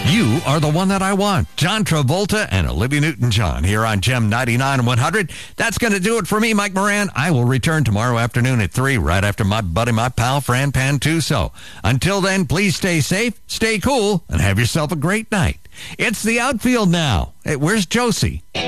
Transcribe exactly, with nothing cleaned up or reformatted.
You are the one that I want. John Travolta and Olivia Newton-John here on Gem ninety-nine and one hundred. That's going to do it for me, Mike Moran. I will return tomorrow afternoon at three, right after my buddy, my pal, Fran Pantuso. Until then, please stay safe, stay cool, and have yourself a great night. It's the outfield now. Hey, where's Josie?